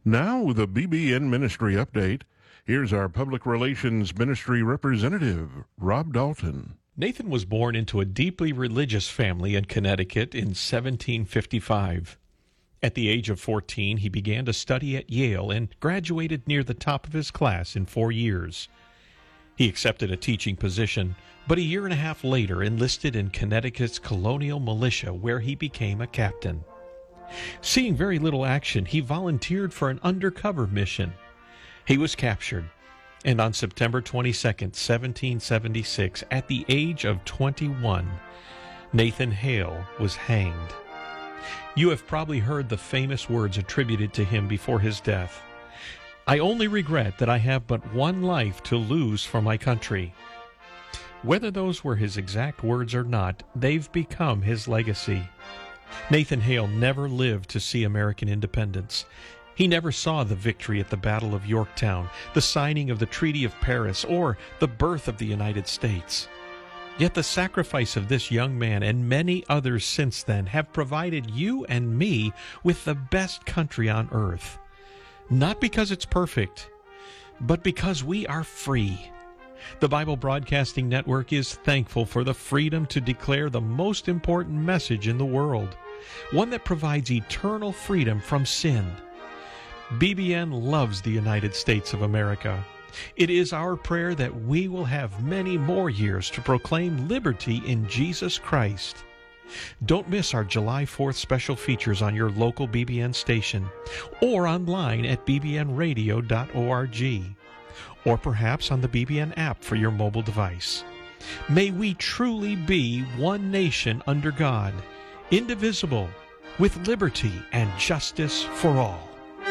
Now with a BBN Ministry update, here's our Public Relations Ministry representative, Rob Dalton. Nathan was born into a deeply religious family in Connecticut in 1755. At the age of 14, he began to study at Yale and graduated near the top of his class in 4 years. He accepted a teaching position, but a year and a half later enlisted in Connecticut's colonial militia, where he became a captain. Seeing very little action, he volunteered for an undercover mission. He was captured, and on September 22, 1776, at the age of 21, Nathan Hale was hanged. You have probably heard the famous words attributed to him before his death. "I only regret that I have but one life to lose for my country." Whether those were his exact words or not, they've become his legacy. Nathan Hale never lived to see American independence. He never saw the victory at the Battle of Yorktown, the signing of the Treaty of Paris, or the birth of the United States. Yet the sacrifice of this young man and many others since then have provided you and me with the best country on earth. Not because it's perfect, but because we are free. The Bible Broadcasting Network is thankful for the freedom to declare the most important message in the world, one that provides eternal freedom from sin. BBN loves the United States of America. It is our prayer that we will have many more years to proclaim liberty in Jesus Christ. Don't miss our July 4th special features on your local BBN station or online at bbnradio.org. or perhaps on the BBN app for your mobile device. May we truly be one nation under God, indivisible, with liberty and justice for all.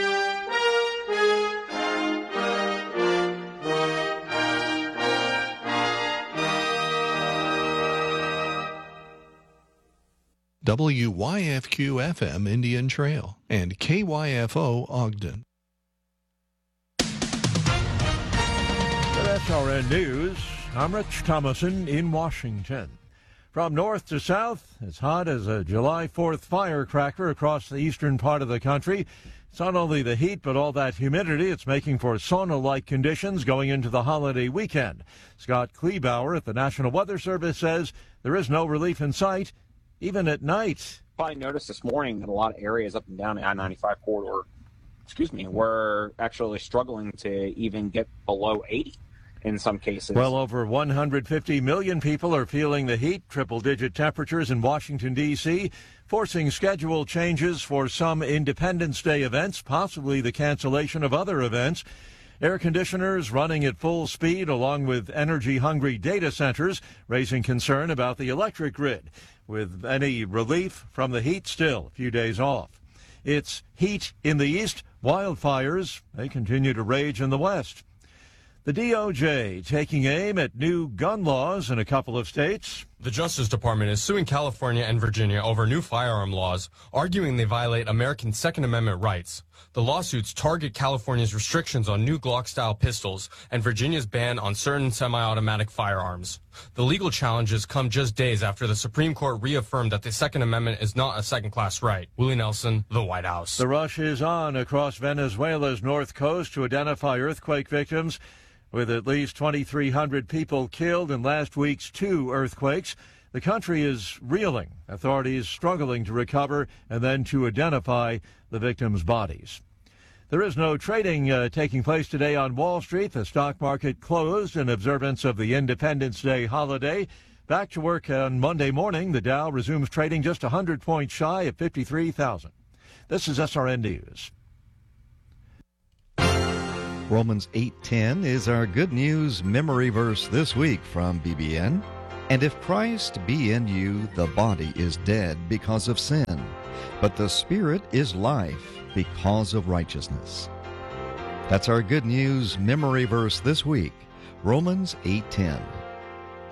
WYFQ-FM Indian Trail and KYFO Ogden. SRN News, I'm Rich Thomason in Washington. From north to south, as hot as a July 4th firecracker across the eastern part of the country. It's not only the heat, but all that humidity. It's making for sauna-like conditions going into the holiday weekend. Scott Kleebauer at the National Weather Service says there is no relief in sight, even at night. I noticed this morning that a lot of areas up and down the I-95 corridor, were actually struggling to even get below 80. In some cases. Well over 150 million people are feeling the heat, triple-digit temperatures in Washington, D.C., forcing schedule changes for some Independence Day events, possibly the cancellation of other events. Air conditioners running at full speed along with energy-hungry data centers, raising concern about the electric grid, with any relief from the heat still a few days off. It's heat in the east, wildfires, they continue to rage in the west. The DOJ taking aim at new gun laws in a couple of states. The Justice Department is suing California and Virginia over new firearm laws, arguing they violate American Second Amendment rights. The lawsuits target California's restrictions on new Glock-style pistols and Virginia's ban on certain semi-automatic firearms. The legal challenges come just days after the Supreme Court reaffirmed that the Second Amendment is not a second-class right. Willie Nelson, The White House. The rush is on across Venezuela's north coast to identify earthquake victims, with at least 2,300 people killed in last week's 2 earthquakes. The country is reeling, authorities struggling to recover and then to identify the victims' bodies. There is no trading taking place today on Wall Street. The stock market closed in observance of the Independence Day holiday. Back to work on Monday morning. The Dow resumes trading just 100 points shy at 53,000. This is SRN News. Romans 8:10 is our good news memory verse this week from BBN. And if Christ be in you, the body is dead because of sin, but the Spirit is life because of righteousness. That's our good news memory verse this week, Romans 8:10.